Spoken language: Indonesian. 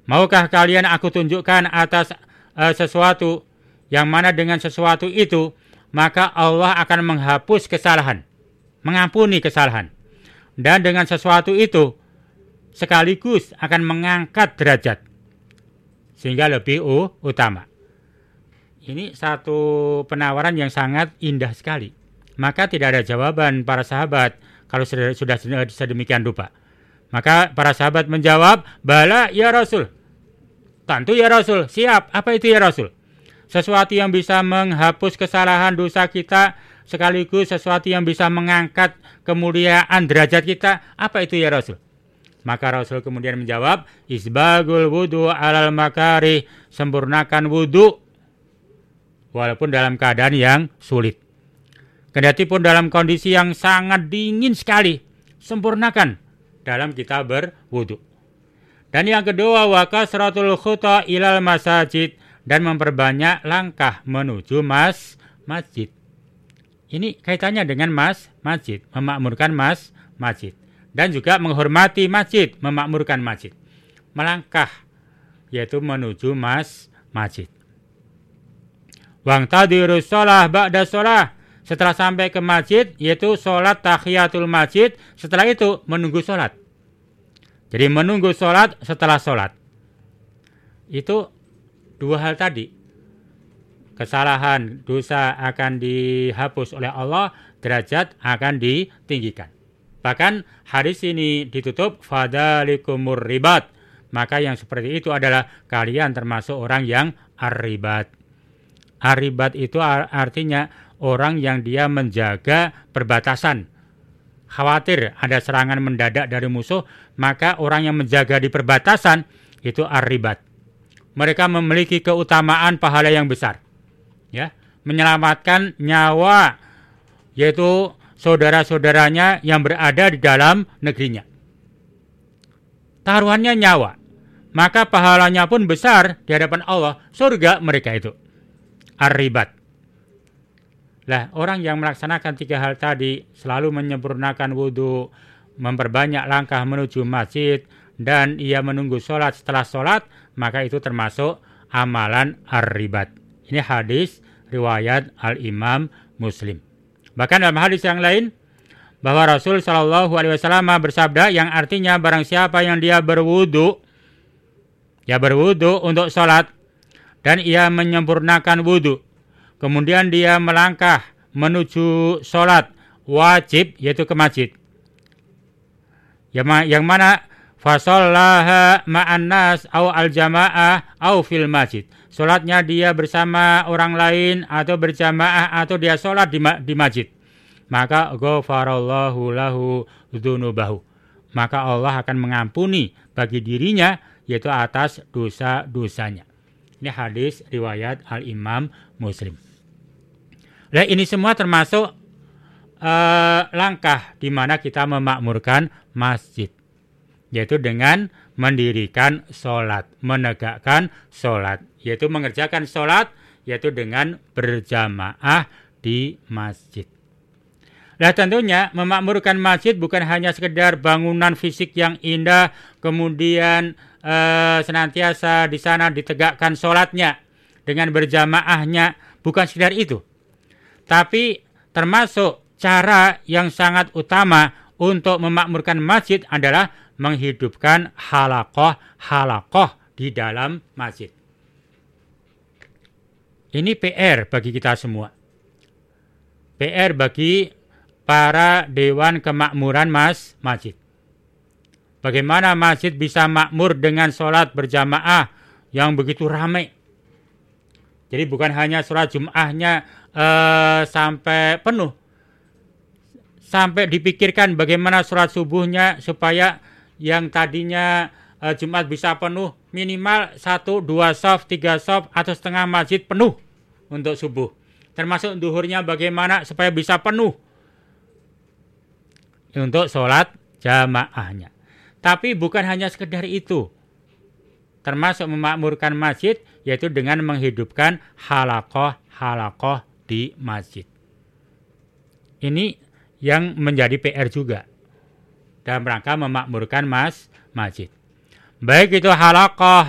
Maukah kalian aku tunjukkan atas sesuatu yang mana dengan sesuatu itu maka Allah akan menghapus kesalahan, mengampuni kesalahan. Dan dengan sesuatu itu sekaligus akan mengangkat derajat sehingga lebih utama. Ini satu penawaran yang sangat indah sekali. Maka tidak ada jawaban para sahabat kalau sudah sedemikian rupa. Maka para sahabat menjawab, "Bala ya Rasul." Tentu ya Rasul. Siap. Apa itu ya Rasul? Sesuatu yang bisa menghapus kesalahan dosa kita, sekaligus sesuatu yang bisa mengangkat kemuliaan derajat kita. Apa itu ya Rasul? Maka Rasul kemudian menjawab, "Isbagul wudu alal makari." Sempurnakan wudu walaupun dalam keadaan yang sulit. Kendati pun dalam kondisi yang sangat dingin sekali, sempurnakan dalam kita berwudu. Dan yang kedua, wa kasratul khuta ilal masajid, dan memperbanyak langkah menuju masjid. Ini kaitannya dengan masjid, memakmurkan masjid. Dan juga menghormati masjid, memakmurkan masjid. Melangkah, yaitu menuju masjid. Wangtadirus sholah ba'da sholah. Setelah sampai ke masjid, yaitu sholat tahiyatul masjid. Setelah itu menunggu sholat. Jadi menunggu sholat setelah sholat. Itu dua hal tadi. Kesalahan, dosa akan dihapus oleh Allah, derajat akan ditinggikan. Bahkan hadis ini ditutup, fadalikumur ribat. Maka yang seperti itu adalah kalian termasuk orang yang ar-ribat. Ar-ribat itu artinya orang yang dia menjaga perbatasan. Khawatir ada serangan mendadak dari musuh, maka orang yang menjaga di perbatasan itu ar-ribat. Mereka memiliki keutamaan pahala yang besar. Ya, menyelamatkan nyawa, yaitu saudara-saudaranya yang berada di dalam negerinya. Taruhannya nyawa. Maka pahalanya pun besar di hadapan Allah, surga mereka itu. Ar-ribat. Lah, orang yang melaksanakan tiga hal tadi, selalu menyempurnakan wudhu, memperbanyak langkah menuju masjid, dan ia menunggu sholat setelah sholat, maka itu termasuk amalan ar-ribat. Ini hadis riwayat Al-Imam Muslim. Bahkan dalam hadis yang lain, bahwa Rasul SAW bersabda, yang artinya barang siapa yang dia berwudhu untuk sholat, dan ia menyempurnakan wudhu, kemudian dia melangkah menuju sholat wajib, yaitu ke masjid. Yang mana fasollaha ma'an nas au al jamaah au fil masjid. Sholatnya dia bersama orang lain atau berjamaah atau dia sholat di masjid. Maka ghafarallahu lahu dzunubahu. Maka Allah akan mengampuni bagi dirinya, yaitu atas dosa-dosanya. Ini hadis riwayat Al-Imam Muslim. Nah, ini semua termasuk langkah di mana kita memakmurkan masjid, yaitu dengan mendirikan sholat, menegakkan sholat, yaitu mengerjakan sholat, yaitu dengan berjamaah di masjid. Nah, tentunya memakmurkan masjid bukan hanya sekedar bangunan fisik yang indah, kemudian senantiasa di sana ditegakkan sholatnya dengan berjamaahnya, bukan sekedar itu. Tapi termasuk cara yang sangat utama untuk memakmurkan masjid adalah menghidupkan halakoh di dalam masjid. Ini PR bagi kita semua. PR bagi para Dewan Kemakmuran Masjid. Bagaimana masjid bisa makmur dengan sholat berjamaah yang begitu ramai. Jadi bukan hanya sholat Jum'ahnya sampai penuh. Sampai dipikirkan bagaimana sholat subuhnya supaya yang tadinya Jumat bisa penuh, minimal 1, 2 shaf, 3 shaf atau setengah masjid penuh untuk subuh. Termasuk duhurnya bagaimana supaya bisa penuh untuk sholat jamaahnya. Tapi bukan hanya sekedar itu. Termasuk memakmurkan masjid, yaitu dengan menghidupkan halakoh di masjid. Ini yang menjadi PR juga dalam rangka memakmurkan masjid. Baik itu halakoh